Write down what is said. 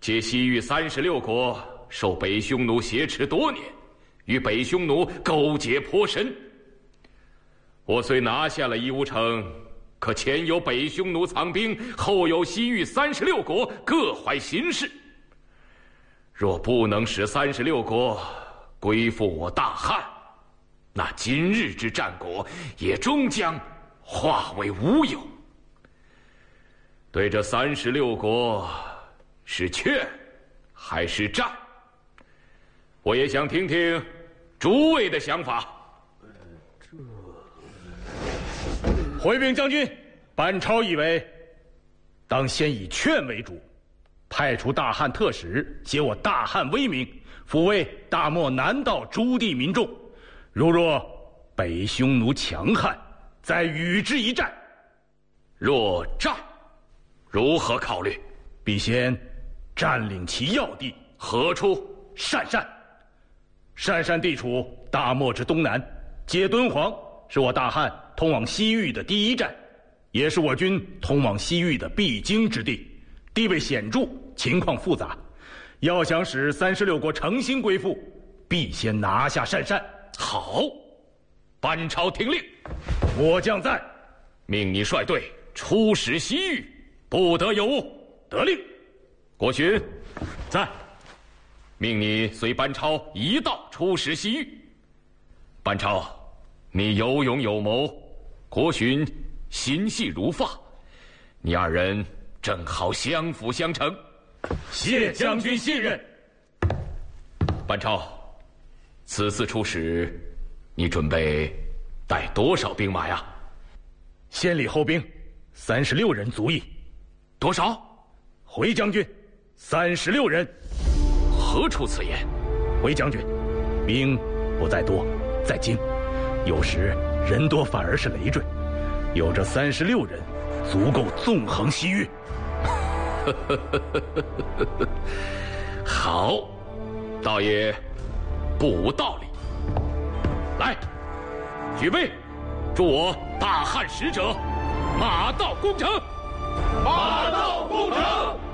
借西域36国受北匈奴挟持多年，与北匈奴勾结颇深。我虽拿下了义乌城，可前有北匈奴藏兵，后有西域36国各怀心事。若不能使36国归附我大汉，那今日之战果也终将化为乌有。对这36国，是劝还是战？我也想听听诸位的想法。 回禀将军，班超以为，当先以劝为主，派出大汉特使，解我大汉威名，抚慰大漠南道诸地民众。若北匈奴强悍，再与之一战。 若战，如何考虑？ 必先占领其要地。 何处？ 鄯善。鄯善地处大漠之东南，接敦煌，是我大汉通往西域的第一站，也是我军通往西域的必经之地，地位显著，情况复杂。要想使36国诚心归附，必先拿下鄯善。 好，班超听令。 末将在， 命你率队出使西域，不得有误。 得令。 国勋在， 命你随班超一道出使西域。班超，你有勇有谋，国勋心细如发，你二人正好相辅相成。 谢将军信任。 班超，此次出使，你准备带多少兵马呀？ 先礼后兵，36人足矣。 多少？ 回将军，36人。 何出此言？ 回将军，兵不在多，在精。有时人多反而是累赘，有这36人，足够纵横西域。 好，倒也不无道理。来，举备，助我大汉使者马到攻城。 马到攻城。